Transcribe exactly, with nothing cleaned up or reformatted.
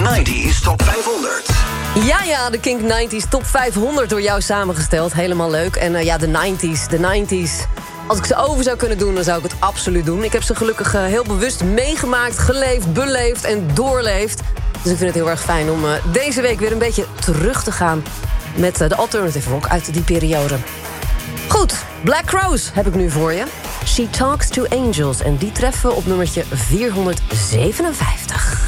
negentig's Top vijfhonderd. Ja, ja, de Kink negentig's Top vijfhonderd door jou samengesteld. Helemaal leuk. En uh, ja, de negentig's, de negentig's. Als ik ze over zou kunnen doen, dan zou ik het absoluut doen. Ik heb ze gelukkig uh, heel bewust meegemaakt, geleefd, beleefd en doorleefd. Dus ik vind het heel erg fijn om uh, deze week weer een beetje terug te gaan met uh, de alternative rock uit die periode. Goed, Black Crowes heb ik nu voor je. She Talks to Angels. En die treffen we op nummertje vierhonderdzevenenvijftig.